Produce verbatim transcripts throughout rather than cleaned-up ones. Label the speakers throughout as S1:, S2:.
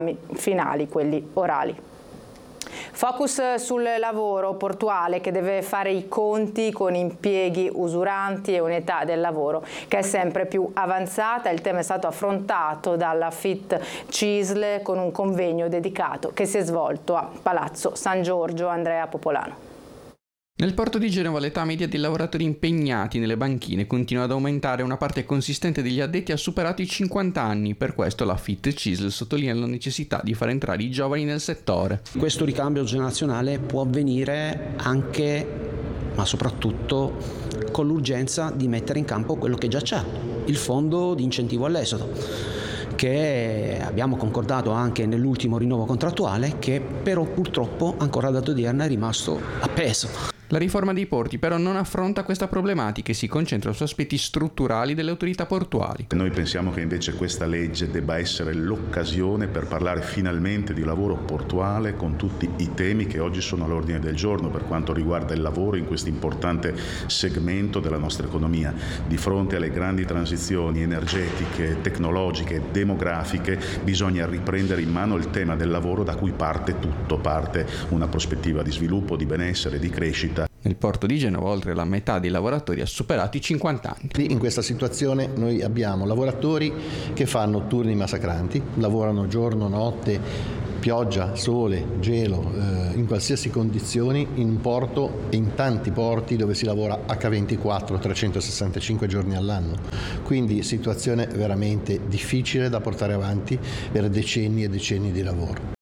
S1: finali, quelli orali. Focus sul lavoro portuale che deve fare i conti con impieghi usuranti e un'età del lavoro che è sempre più avanzata. Il tema è stato affrontato dalla FIT C I S L con un convegno dedicato che si è svolto a Palazzo San Giorgio. Andrea Popolano.
S2: Nel porto di Genova l'età media dei lavoratori impegnati nelle banchine continua ad aumentare, una parte consistente degli addetti ha superato i cinquanta anni, per questo la FIT C I S L sottolinea la necessità di far entrare i giovani nel settore.
S3: Questo ricambio generazionale può avvenire anche, ma soprattutto, con l'urgenza di mettere in campo quello che già c'è, il fondo di incentivo all'esodo, che abbiamo concordato anche nell'ultimo rinnovo contrattuale, che però purtroppo ancora ad data odierna è rimasto appeso.
S2: La riforma dei porti però non affronta questa problematica e si concentra su aspetti strutturali delle autorità portuali.
S4: Noi pensiamo che invece questa legge debba essere l'occasione per parlare finalmente di lavoro portuale con tutti i temi che oggi sono all'ordine del giorno per quanto riguarda il lavoro in questo importante segmento della nostra economia. Di fronte alle grandi transizioni energetiche, tecnologiche, demografiche, bisogna riprendere in mano il tema del lavoro da cui parte tutto, parte una prospettiva di sviluppo, di benessere, di crescita.
S2: Nel porto di Genova oltre la metà dei lavoratori ha superato i cinquanta anni.
S5: In questa situazione noi abbiamo lavoratori che fanno turni massacranti, lavorano giorno, notte, pioggia, sole, gelo, eh, in qualsiasi condizioni, in un porto e in tanti porti dove si lavora acca ventiquattro, trecentosessantacinque giorni all'anno. Quindi situazione veramente difficile da portare avanti per decenni e decenni di lavoro.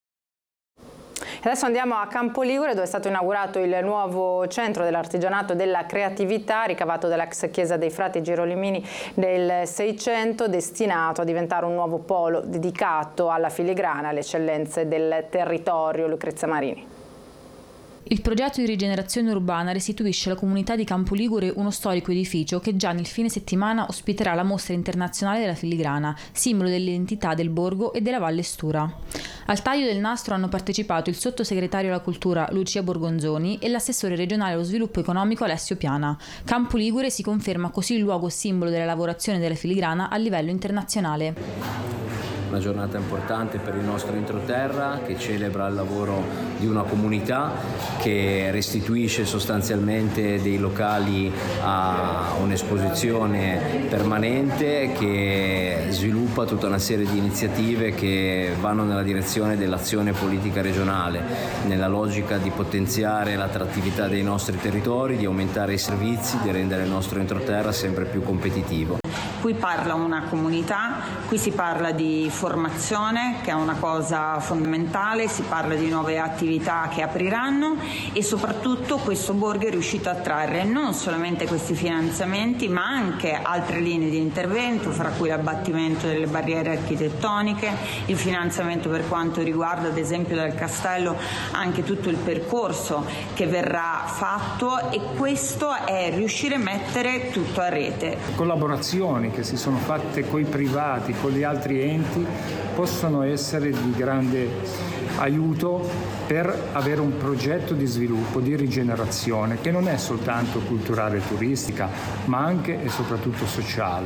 S1: Adesso andiamo a Campoligure, dove è stato inaugurato il nuovo centro dell'artigianato della creatività ricavato dall'ex chiesa dei frati Girolimini del Seicento, destinato a diventare un nuovo polo dedicato alla filigrana, alle eccellenze del territorio. Lucrezia Marini.
S6: Il progetto di rigenerazione urbana restituisce alla comunità di Campoligure uno storico edificio che già nel fine settimana ospiterà la mostra internazionale della filigrana, simbolo dell'identità del borgo e della Valle Stura. Al taglio del nastro hanno partecipato il sottosegretario alla cultura Lucia Borgonzoni e l'assessore regionale allo sviluppo economico Alessio Piana. Campoligure si conferma così il luogo simbolo della lavorazione della filigrana a livello internazionale.
S7: Una giornata importante per il nostro entroterra che celebra il lavoro di una comunità, che restituisce sostanzialmente dei locali a un'esposizione permanente, che sviluppa tutta una serie di iniziative che vanno nella direzione dell'azione politica regionale, nella logica di potenziare l'attrattività dei nostri territori, di aumentare i servizi, di rendere il nostro entroterra sempre più competitivo.
S8: Qui parla una comunità, qui si parla di formazione, che è una cosa fondamentale, si parla di nuove attività che apriranno e soprattutto questo borgo è riuscito a trarre non solamente questi finanziamenti ma anche altre linee di intervento, fra cui l'abbattimento delle barriere architettoniche, il finanziamento per quanto riguarda ad esempio dal castello anche tutto il percorso che verrà fatto, e questo è riuscire a mettere tutto a rete.
S9: Collaborazioni che si sono fatte coi privati, con gli altri enti, possono essere di grande aiuto per avere un progetto di sviluppo, di rigenerazione, che non è soltanto culturale e turistica, ma anche e soprattutto sociale.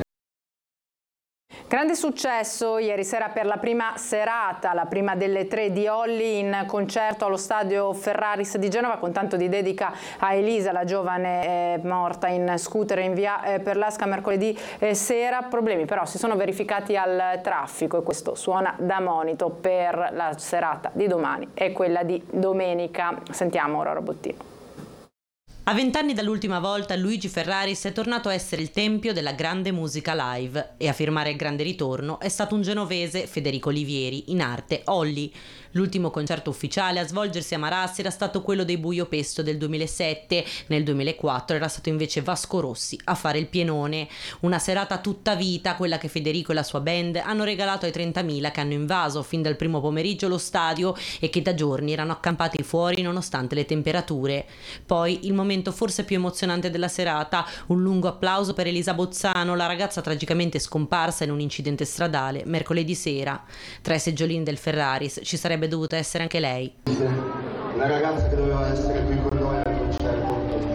S1: Grande successo ieri sera per la prima serata, la prima delle tre di Olli in concerto allo stadio Ferraris di Genova, con tanto di dedica a Elisa, la giovane eh, morta in scooter in via eh, Perlasca mercoledì eh, sera. Problemi però si sono verificati al traffico e questo suona da monito per la serata di domani e quella di domenica. Sentiamo Aurora Bottino.
S10: A vent'anni dall'ultima volta Luigi Ferraris è tornato a essere il tempio della grande musica live e a firmare il grande ritorno è stato un genovese, Federico Olivieri, in arte Olli. L'ultimo concerto ufficiale a svolgersi a Marassi era stato quello dei Buio Pesto del duemilasette, nel duemilaquattro era stato invece Vasco Rossi a fare il pienone. Una serata tutta vita, quella che Federico e la sua band hanno regalato ai trentamila che hanno invaso fin dal primo pomeriggio lo stadio e che da giorni erano accampati fuori nonostante le temperature. Poi il momento forse più emozionante della serata, un lungo applauso per Elisa Bozzano, la ragazza tragicamente scomparsa in un incidente stradale mercoledì sera. Tra i seggiolini del Ferraris ci sarebbe dovuta essere anche lei.
S11: Una ragazza che doveva essere qui con